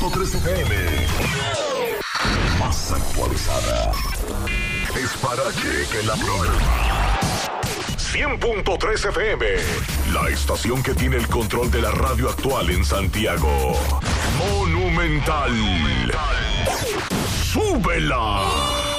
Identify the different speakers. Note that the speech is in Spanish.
Speaker 1: 100.3 FM. Más actualizada. Es Parache que la programa. 100.3 FM. La estación que tiene el control de la radio actual en Santiago. Monumental. ¡Súbela!